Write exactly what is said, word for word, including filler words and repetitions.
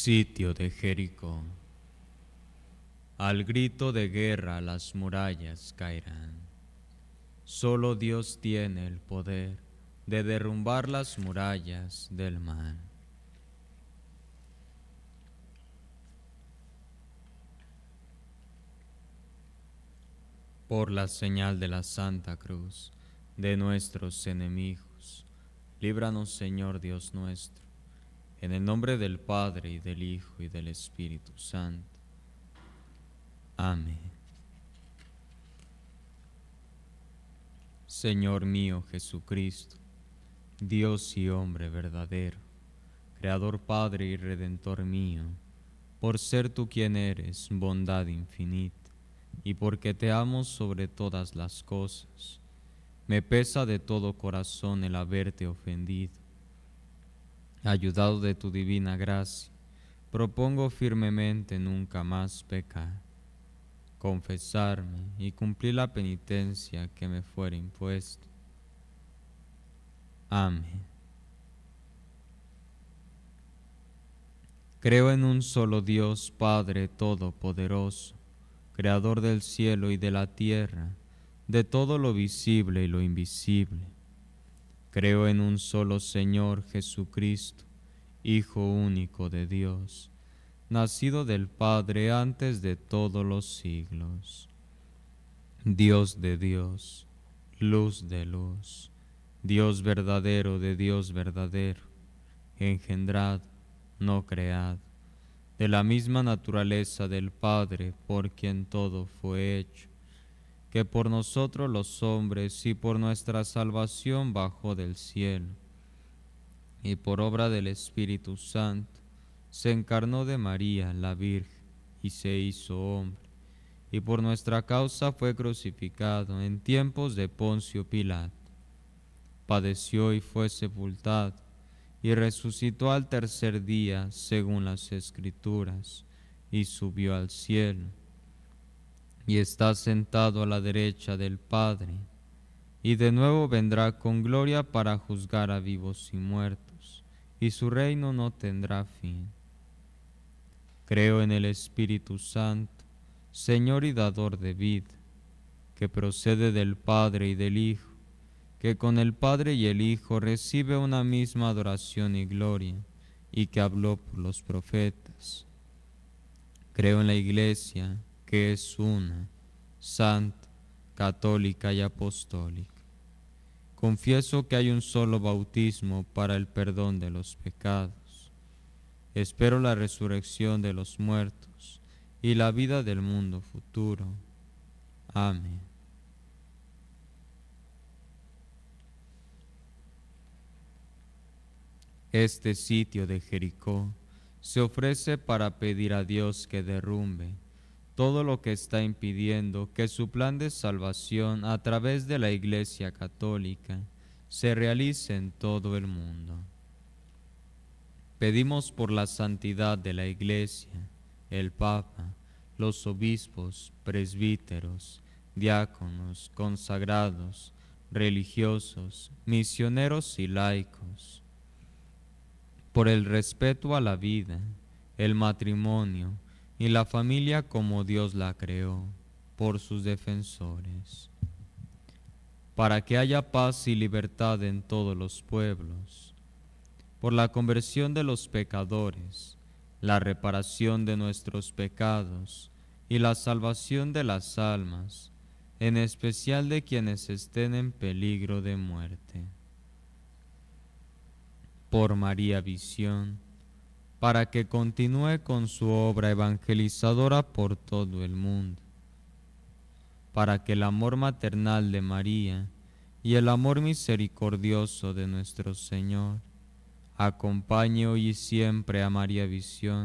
Sitio de Jericó. Al grito de guerra las murallas caerán. Solo Dios tiene el poder de derrumbar las murallas del mal. Por la señal de la Santa Cruz de nuestros enemigos, líbranos, Señor Dios nuestro, en el nombre del Padre, y del Hijo, y del Espíritu Santo. Amén. Señor mío Jesucristo, Dios y hombre verdadero, Creador, Padre y Redentor mío, por ser tú quien eres, bondad infinita, y porque te amo sobre todas las cosas, me pesa de todo corazón el haberte ofendido. Ayudado de tu divina gracia, propongo firmemente nunca más pecar, confesarme y cumplir la penitencia que me fuera impuesta. Amén. Creo en un solo Dios, Padre Todopoderoso, Creador del cielo y de la tierra, de todo lo visible y lo invisible. Creo en un solo Señor Jesucristo, Hijo único de Dios, nacido del Padre antes de todos los siglos. Dios de Dios, luz de luz, Dios verdadero de Dios verdadero, engendrado, no creado, de la misma naturaleza del Padre, por quien todo fue hecho, que por nosotros los hombres y por nuestra salvación bajó del cielo, y por obra del Espíritu Santo se encarnó de María la Virgen y se hizo hombre, y por nuestra causa fue crucificado en tiempos de Poncio Pilato. Padeció y fue sepultado, y resucitó al tercer día según las Escrituras, y subió al cielo, y está sentado a la derecha del Padre, y de nuevo vendrá con gloria para juzgar a vivos y muertos, y su reino no tendrá fin. Creo en el Espíritu Santo, Señor y dador de vida, que procede del Padre y del Hijo, que con el Padre y el Hijo recibe una misma adoración y gloria, y que habló por los profetas. Creo en la Iglesia, que es una, santa, católica y apostólica. Confieso que hay un solo bautismo para el perdón de los pecados. Espero la resurrección de los muertos y la vida del mundo futuro. Amén. Este sitio de Jericó se ofrece para pedir a Dios que derrumbe todo lo que está impidiendo que su plan de salvación a través de la Iglesia Católica se realice en todo el mundo. Pedimos por la santidad de la Iglesia, el Papa, los obispos, presbíteros, diáconos, consagrados, religiosos, misioneros y laicos, por el respeto a la vida, el matrimonio y la familia como Dios la creó, por sus defensores, para que haya paz y libertad en todos los pueblos, por la conversión de los pecadores, la reparación de nuestros pecados y la salvación de las almas, en especial de quienes estén en peligro de muerte. Por María Visión, para que continúe con su obra evangelizadora por todo el mundo, para que el amor maternal de María y el amor misericordioso de nuestro Señor acompañe hoy y siempre a María Visión,